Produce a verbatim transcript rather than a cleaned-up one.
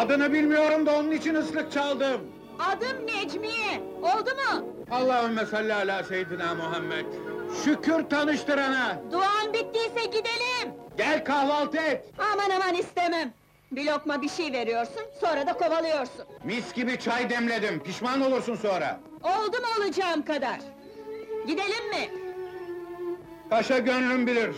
Adını bilmiyorum da onun için ıslık çaldım. Adım Necmiye, oldu mu? Allahümme salli ala seyyidina Muhammed. Şükür tanıştırana. Duan bittiyse gidelim! Gel kahvaltı et. Aman aman istemem! Bir lokma bir şey veriyorsun, sonra da kovalıyorsun. Mis gibi çay demledim, pişman olursun sonra. Oldu mu olacağım kadar? Gidelim mi? Paşa gönlüm bilir.